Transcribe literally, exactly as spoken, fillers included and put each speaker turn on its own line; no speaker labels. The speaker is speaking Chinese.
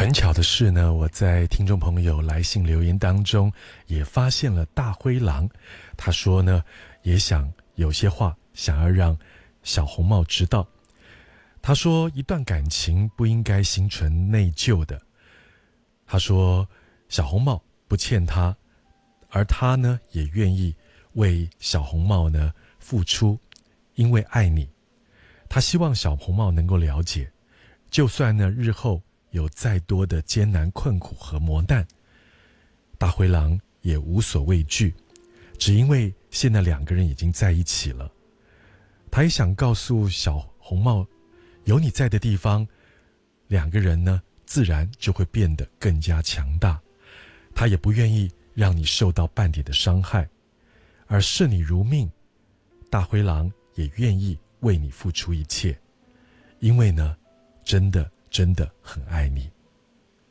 很巧的是呢，我在听众朋友来信留言当中也发现了大灰狼。他说呢，也想有些话想要让小红帽知道。他说，一段感情不应该心存内疚的。他说，小红帽不欠他，而他呢也愿意为小红帽呢付出，因为爱你。他希望小红帽能够了解，就算呢日后有再多的艰难困苦和磨难，大灰狼也无所畏惧，只因为现在两个人已经在一起了。他也想告诉小红帽，有你在的地方，两个人呢自然就会变得更加强大。他也不愿意让你受到半点的伤害，而视你如命，大灰狼也愿意为你付出一切，因为呢真的真的很爱你。